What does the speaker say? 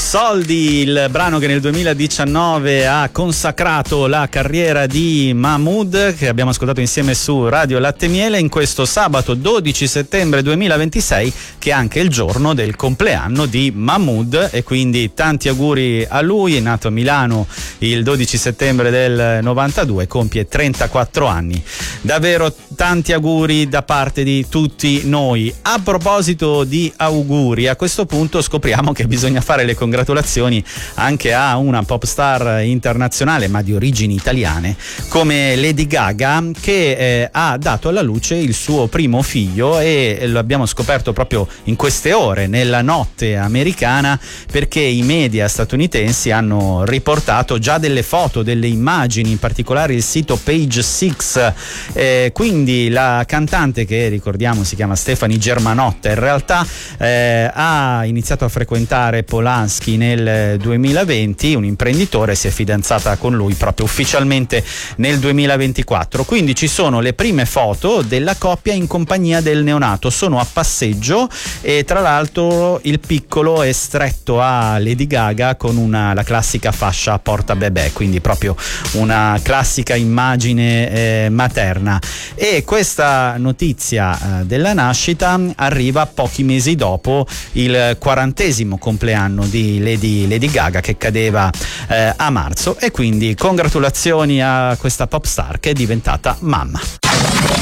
Soldi, il brano che nel 2019 ha consacrato la carriera di Mahmood, che abbiamo ascoltato insieme su Radio Latte e Miele in questo sabato 12 settembre 2026, che è anche il giorno del compleanno di Mahmood, e quindi tanti auguri a lui. È nato a Milano il 12 settembre del 92, compie 34 anni. Davvero tanti auguri da parte di tutti noi. A proposito di auguri, a questo punto scopriamo che bisogna fare le congratulazioni anche a una pop star internazionale ma di origini italiane come Lady Gaga, che ha dato alla luce il suo primo figlio, e lo abbiamo scoperto proprio in queste ore, nella notte americana, perché i media statunitensi hanno riportato già delle foto, delle immagini, in particolare il sito Page Six. Quindi la cantante, che ricordiamo si chiama Stefani Germanotta, in realtà ha iniziato a frequentare Polanski nel 2020, un imprenditore, si è fidanzata con lui proprio ufficialmente nel 2024. Quindi ci sono le prime foto della coppia in compagnia del neonato, sono a passeggio, e tra l'altro il piccolo è stretto a Lady Gaga con la classica fascia porta bebè, quindi proprio una classica immagine materna. E questa notizia della nascita arriva pochi mesi dopo il 40° compleanno di Lady Gaga, che cadeva a marzo, e quindi congratulazioni a questa pop star che è diventata mamma.